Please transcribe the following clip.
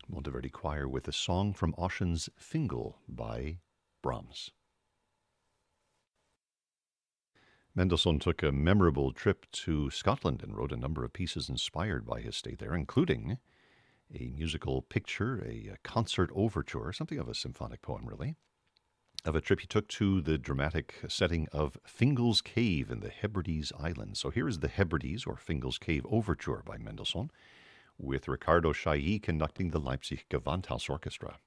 Monteverdi Choir with a song from Ossian's Fingal by Brahms. Mendelssohn took a memorable trip to Scotland and wrote a number of pieces inspired by his stay there, including a musical picture, a concert overture, something of a symphonic poem, really, of a trip he took to the dramatic setting of Fingal's Cave in the Hebrides Islands. So here is the Hebrides, or Fingal's Cave Overture by Mendelssohn, with Ricardo Chailly conducting the Leipzig Gewandhaus Orchestra.